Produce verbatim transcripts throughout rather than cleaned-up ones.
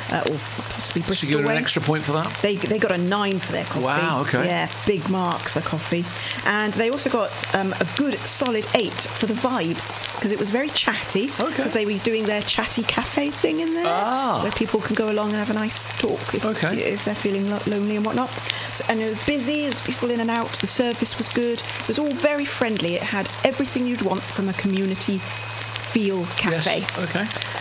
uh, or possibly Bristol So you get way. an extra point for that? They they got a nine for their coffee. Wow, okay. Yeah, big mark for coffee. And they also got um, a good solid eight for the vibe, because it was very chatty. Okay. Because they were doing their chatty cafe thing in there, Ah. where people can go along and have a nice talk if, Okay. if they're feeling lo- lonely and whatnot. So, and it was busy, there was people in and out, the service was good. It was all very friendly. It had everything you'd want from a community feel cafe. Yes. Okay.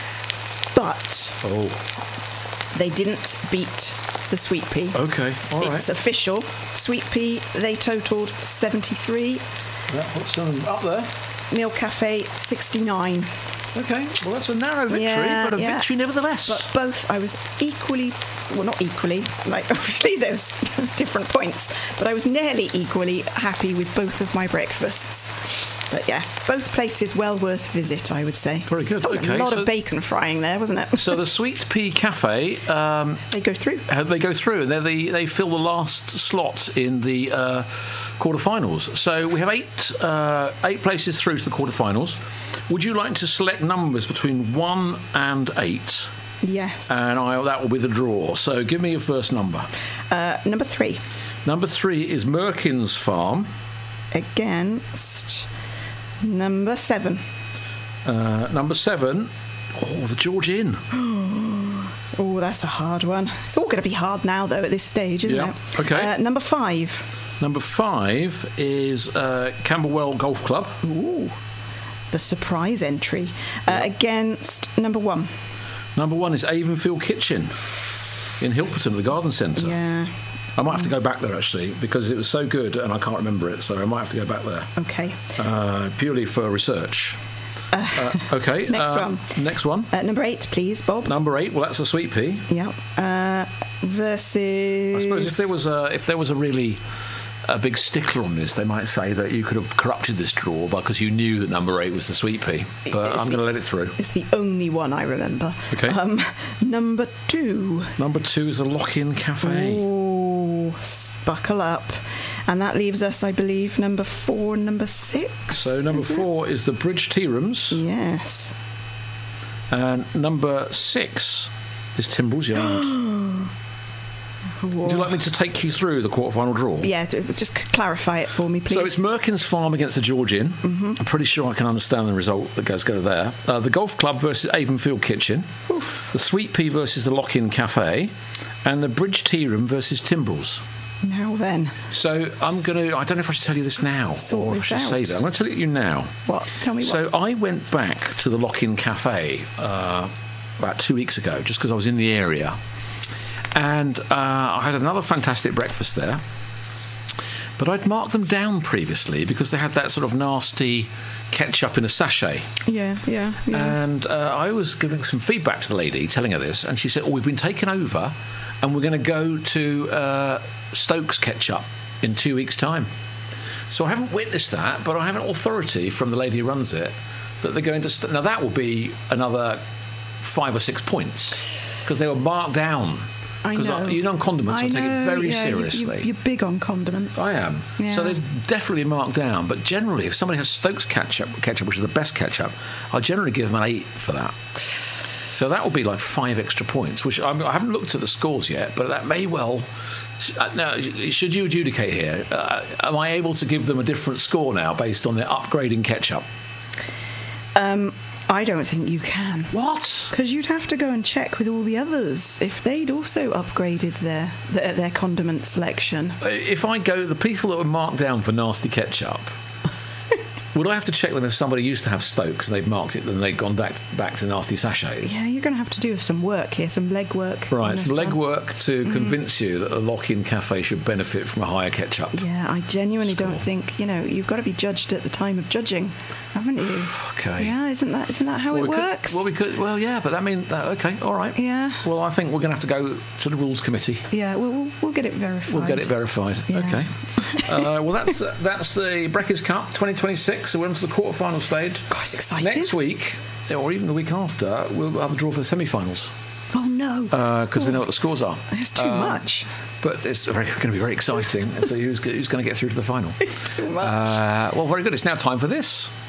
But Oh. they didn't beat the Sweet Pea. Okay. All right. It's official. Sweet Pea, they totalled seventy-three. That puts them up there. Meal Cafe, sixty-nine. Okay. Well, that's a narrow victory, Yeah, but a yeah. victory nevertheless. But both, I was equally, well, not equally, like, obviously there's different points, but I was nearly equally happy with both of my breakfasts. But yeah, both places well worth visit, I would say. Very good. That was Okay, a lot so- of bacon frying there, wasn't it? So the Sweet Pea Cafe, um, They go through. how do they go through? They're the, they fill the last slot in the uh, quarterfinals. So we have eight uh, eight places through to the quarterfinals. Would you like to select numbers between one and eight? Yes. And I, that will be the draw. So give me your first number. Uh, number three. Number three is Merkin's Farm. Against number seven. Uh, number seven, oh, the George Inn. Oh, that's a hard one. It's all going to be hard now, though, at this stage, isn't Yeah, it? okay. Uh, number five. Number five is uh, Camberwell Golf Club. Ooh, the surprise entry. Uh, against number one. Number one is Avonfield Kitchen in Hilperton, the garden centre. Yeah. I might have to go back there, actually, because it was so good and I can't remember it, so I might have to go back there. Okay. Uh, purely for research. Uh, okay. Next uh, one. Next one. Uh, number eight, please, Bob. Number eight, well, that's a Sweet Pea. Yeah. Uh, versus. I suppose if there was a, if there was a really a big stickler on this, they might say that you could have corrupted this draw because you knew that number eight was the Sweet Pea. But It's I'm the- going to let it through. It's the only one I remember. Okay. Um, number two. Number two is the Lock-In Cafe. Oh, buckle up. And that leaves us, I believe, number four and number six. So number is it? four is the Bridge Tea Rooms. Yes. And number six is Timbrell's Yard. Would you like me to take you through the quarterfinal draw? Yeah, d- just c- clarify it for me, please. So it's Merkin's Farm against the George Inn. Mm-hmm. I'm pretty sure I can understand the result that goes go there. Uh, the Golf Club versus Avonfield Kitchen. Oof. The Sweet Pea versus the Lock-In Cafe. And the Bridge Tea Room versus Timbrell's. Now then. So I'm going to... I don't know if I should tell you this now Sort or if I this should out. say that. I'm going to tell it you now. What? Tell me So what. I went back to the Lock-In Cafe uh, about two weeks ago, just because I was in the area. And uh, I had another fantastic breakfast there. But I'd marked them down previously because they had that sort of nasty ketchup in a sachet. Yeah, yeah, yeah. And uh, I was giving some feedback to the lady, telling her this, and she said, oh, we've been taken over and we're going to go to uh, Stokes ketchup in two weeks' time. So I haven't witnessed that, but I have an authority from the lady who runs it that they're going to... St- now, that will be another five or six points because they were marked down. I Because know. you know, condiments, I, I take know, it very yeah, you- seriously. You, you're big on condiments. I am. Yeah. So they're definitely marked down. But generally, if somebody has Stokes ketchup, ketchup, which is the best ketchup, I'll generally give them an eight for that. So that will be like five extra points, which I'm, I haven't looked at the scores yet, but that may well... Uh, now, should you adjudicate here, uh, am I able to give them a different score now based on their upgrading ketchup? Um, I don't think you can. What? Because you'd have to go and check with all the others if they'd also upgraded their their, their condiment selection. If I go, the people that were marked down for nasty ketchup, would I have to check them if somebody used to have Stokes and they've marked it and they've gone back to, back to nasty sachets? Yeah, you're going to have to do some work here, some legwork. on Right, this some one. legwork to convince you that a Lock-In Cafe should benefit from a higher ketchup. Yeah, I genuinely Score. don't think, you know, you've got to be judged at the time of judging, haven't you? Okay. Yeah, isn't that isn't that how Well, it we could- works? well, we could. Well, yeah, but that means uh, okay, all right. Yeah. Well, I think we're going to have to go to the rules committee. Yeah, we'll, we'll, we'll get it verified. We'll get it verified. Yeah. Okay. uh, well, that's uh, that's the Breckers Cup twenty twenty-six. So we're on to the quarter-final stage. God, it's exciting. Next week, or even the week after, we'll have a draw for the semi-finals Oh, no. because we know what the scores are. It's too Um, much. But it's very, going to be very exciting. So who's, who's going to get through to the final? It's too much. Uh, well, very good. It's now time for this.